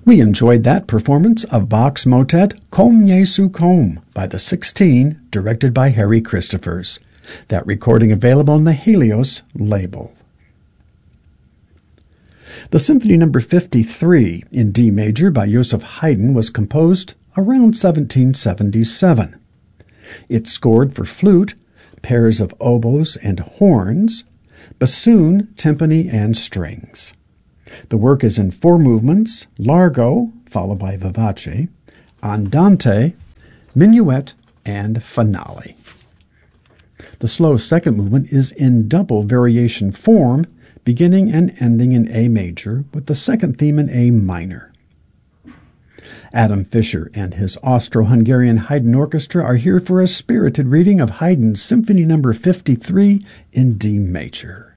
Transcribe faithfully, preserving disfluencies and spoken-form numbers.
We enjoyed that performance of Bach's motet Kom Jesu Kom by the Sixteen, directed by Harry Christophers. That recording available on the Helios label. The Symphony Number fifty-three in D major by Joseph Haydn was composed around seventeen seventy-seven. It scored for flute, pairs of oboes and horns, bassoon, timpani, and strings. The work is in four movements: largo, followed by vivace, andante, minuet, and finale. The slow second movement is in double variation form, beginning and ending in A major, with the second theme in A minor. Adam Fischer and his Austro-Hungarian Haydn Orchestra are here for a spirited reading of Haydn's Symphony Number fifty-three in D major.